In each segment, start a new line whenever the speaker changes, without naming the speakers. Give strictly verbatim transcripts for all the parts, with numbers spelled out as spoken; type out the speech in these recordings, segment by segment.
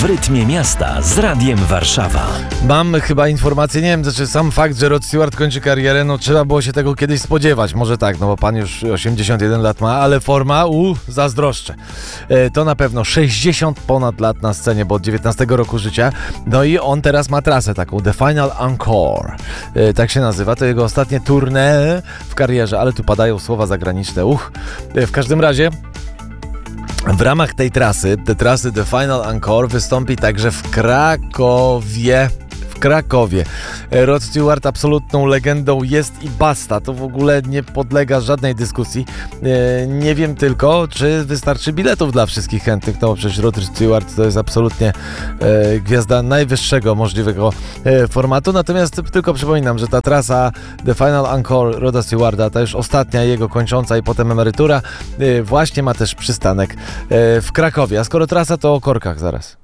W rytmie miasta z Radiem Warszawa.
Mam chyba informację, nie wiem, znaczy sam fakt, że Rod Stewart kończy karierę, no trzeba było się tego kiedyś spodziewać, może tak, no bo pan już osiemdziesiąt jeden lat ma, ale forma, u, zazdroszczę. E, to na pewno sześćdziesiąt ponad lat na scenie, bo od dziewiętnastego roku życia, no i on teraz ma trasę taką, The Final Encore, e, tak się nazywa, to jego ostatnie tournée w karierze, ale tu padają słowa zagraniczne, uch. E, w każdym razie w ramach tej trasy, tej trasy The Final Encore wystąpi także w Krakowie. W Krakowie. Rod Stewart absolutną legendą jest i basta. To w ogóle nie podlega żadnej dyskusji. Nie wiem tylko, czy wystarczy biletów dla wszystkich chętnych, no bo przecież Rod Stewart to jest absolutnie gwiazda najwyższego możliwego formatu. Natomiast tylko przypominam, że ta trasa The Final Encore Roda Stewarta, ta już ostatnia jego kończąca i potem emerytura, właśnie ma też przystanek w Krakowie. A skoro trasa, to o korkach zaraz.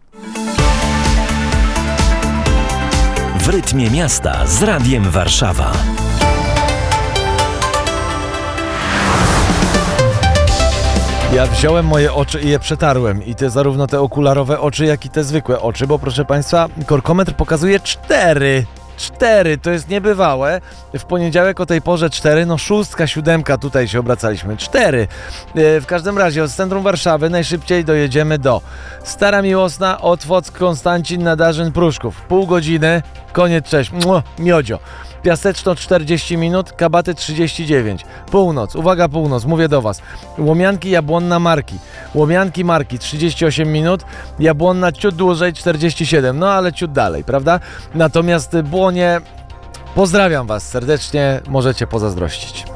W rytmie miasta z Radiem Warszawa.
Ja wziąłem moje oczy i je przetarłem. I te zarówno te okularowe oczy, jak i te zwykłe oczy, bo proszę Państwa, korkometr pokazuje cztery. Cztery, to jest niebywałe. W poniedziałek o tej porze cztery, no szóstka, siódemka, tutaj się obracaliśmy. Cztery. W każdym razie od centrum Warszawy najszybciej dojedziemy do Stara Miłosna, Otwock, Konstancin, Nadarzyn, Pruszków. Pół godziny, koniec, cześć, Mua, miodzio. Piaseczno czterdzieści minut, Kabaty trzydzieści dziewięć. Północ, uwaga północ, mówię do Was. Łomianki, Jabłonna, Marki. Łomianki, Marki trzydzieści osiem minut, Jabłonna ciut dłużej czterdzieści siedem, no ale ciut dalej, prawda? Natomiast Błonie, pozdrawiam Was serdecznie, możecie pozazdrościć.